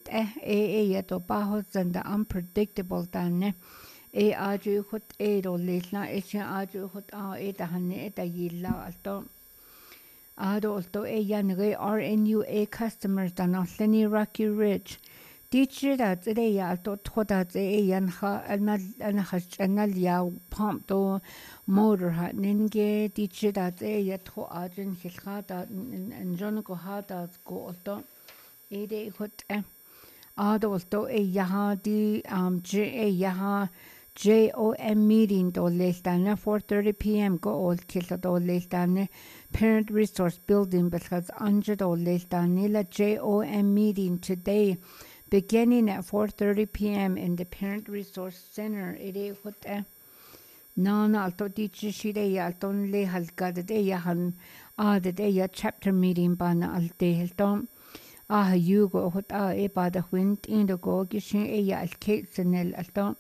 ya to bajo zanda unpredictable tane aju hot do lesna aju hot da hanne da yilla alto adolto ya nge RNUA customers da no Lenny Rocky Ridge teacher that ya alto thoda yan ha ana hashanal ya pump to motor hat ninge teacher that ya tho ajin hilkhada en jon ko hada ko alto ede hot adolto yaha di yaha JOM meeting to lestane 4:30 p.m. go all kilta to lestane parent resource building because anja to lestane la JOM meeting today beginning at 4:30 p.m. in the parent resource center ede hot nana alto teacher shide ya alton le halka de ya han de ya chapter meeting bana alte helton yugo hot e bada wind in the go gishin ya alketsenel alton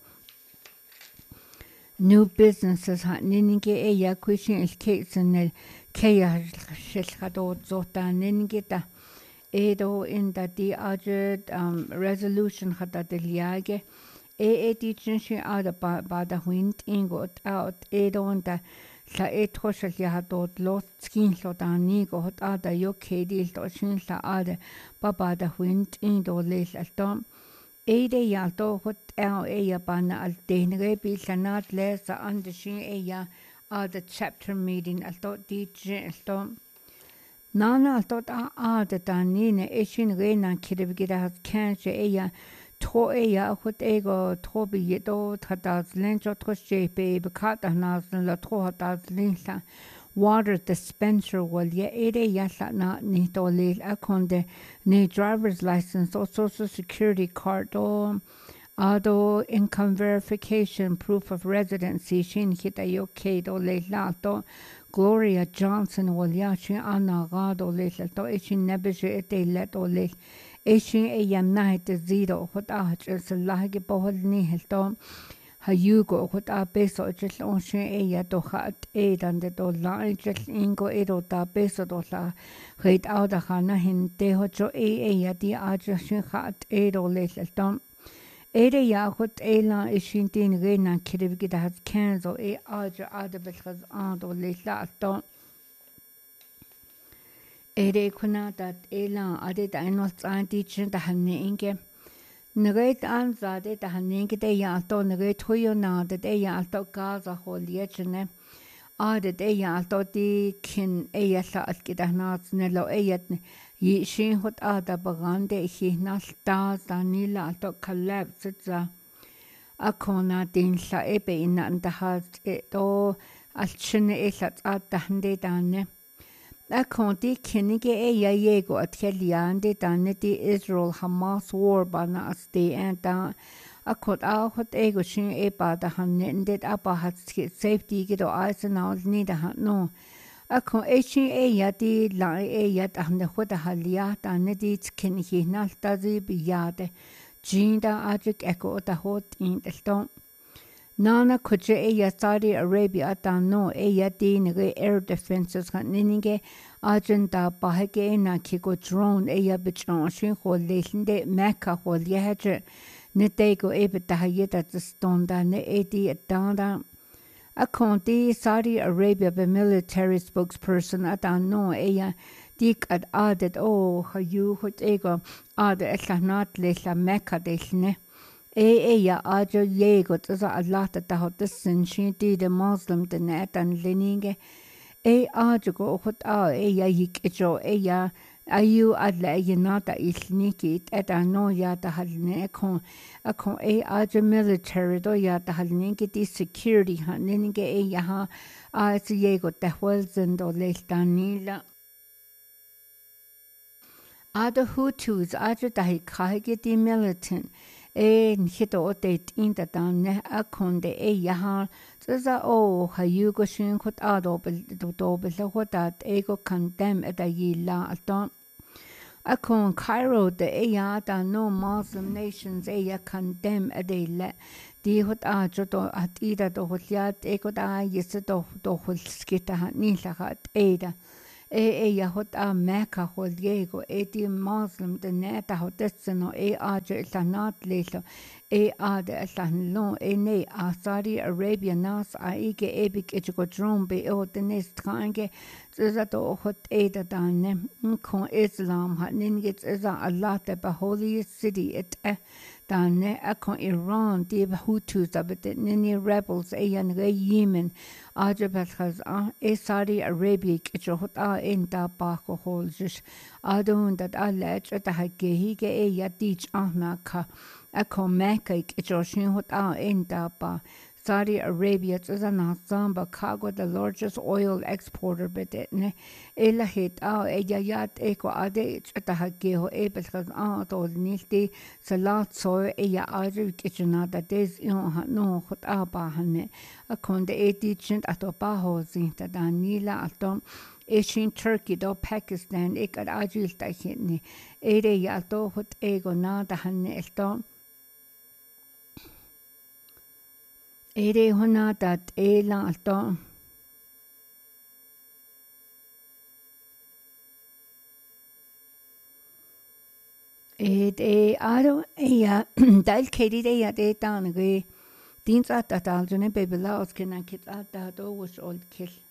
new businesses ninge ya question alketsenel kaya shilkhado zota ninge da edo in da di resolution hada de liage teaching shi ada bada wind ingot out edo da la troshal ya hadot lot skin lo da ni go hot ada yo kedil to shin la ada bada wind indo les altom ya to hot ya bana al denre bi sanat les and shin ya ada chapter meeting alto teach altom nana alto da ni ne shin rena kidibgira has can ya to ya hot ego to bi do tada lencho troche be bekat na la to hata linsa water dispenser wal ya na ni to le akonde ni driver's license or social security card or ado income verification proof of residency shin hita yoke do le la to Gloria Johnson wal ya shin ana gado le to shin nebje ete let o le Eshin ya night zero hot just lage bohol ni helto hayugo hot peso just on shin ya to hat dan de do line just ingo edo ta peso do la heit out da hana hin de ho jo ya di shin hat do le helto ya hot la ishin tin rena kidib gida hat canzo ada belkhaz do le la to kuna dat ela ade da einmal zahn teachen da hanne inge nreit an zade da hanne inge de ya to nreit hoyo na de ya to gaza holiechne ade de ya to di kin ya sa askida na snelo yet yi shin hot ada bagande hi nas ta danila to collapse za akona din sa ebe in an da hat to alchne esat at da hande danne Akonti kinige ya yego ateliande danne di Israel Hamas war bana asti enta akot hot ego shin bada hanne apa hat safety gido arsenal ni da no akon shin ya di la ya danne hoda halia danne di kinige nalta zi biyade jinda ajik eko da hot in the Nana kuje ya Saudi Arabia no ya di nge air defenses ninge agenda bahage na kiko drone ya bichon shin ho lesinde Mecca ho yeje ne tego ebita hayeta stonda ne edi danda akonti Saudi Arabia the military spokesperson no ya dik adet hayu hot ego eslanat lesla Mecca desne ya ajo yego tsa Allah ta hot sin shi di de muslim de net an leninge ajo go hot ya yikejo ya ayu adla yenata isniki no ya ta halne akon ajo military do ya ta halninge di security haninge ya ha yego ta welzen do lestanila Ada Hutus ajo ta hikage di militant hito otet in da danne akonde yaha tsa hayugo shin khot ado do hota ego condemn da yila aton akon Cairo de ya da no Muslim nations ya condemn adele di hot ajo do atida do hotliat ego da yeso do holskita ni la hat eda yahut Mecca hol Diego di Muslim de neta hotetseno aja ilanat lelo ada ilanlo ne Saudi Arabia nas ige ebik ichgodrum be the nest kange zato hot da danne kon Islam hat ningits is Allah the holiest city it danne akon Iran the Hutus but nini rebels yan Yemen Ajabathas Saudi Arabia hot in da bako holjish adun that alleged at the hage ya teach anaka akon Mecca itjoshin hot in da ba Saudi Arabia is an Zamba Kago, the largest oil exporter, but it ne elahit yat eco ade at the Hageo Ebelkas told Nilti Salat soy ya Adu kitchena that is no hot abahane a con the 18th at Obaho zinta Danila atom Asian Turkey do Pakistan ek at Ajil Tahitni Ede yato hot ego na the Hane Estom. Ere hona dat la alto aro ya dal kedi de ya de tan ge din sa ta tal june be bela os kenan kit ata do was old kill